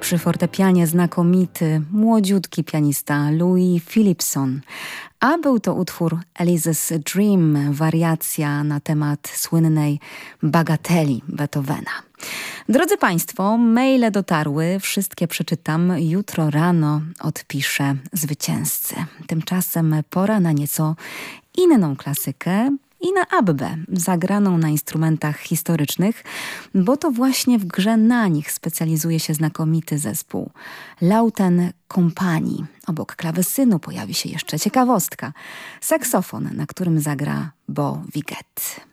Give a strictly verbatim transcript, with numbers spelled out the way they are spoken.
przy fortepianie znakomity, młodziutki pianista Louis Philipson. A był to utwór Alice's Dream, wariacja na temat słynnej bagateli Beethovena. Drodzy Państwo, maile dotarły, wszystkie przeczytam. Jutro rano odpiszę zwycięzcy. Tymczasem pora na nieco inną klasykę i na Abbę, zagraną na instrumentach historycznych, bo to właśnie w grze na nich specjalizuje się znakomity zespół Lauten Companii. Obok klawesynu pojawi się jeszcze ciekawostka. Saksofon, na którym zagra Bo Wiget.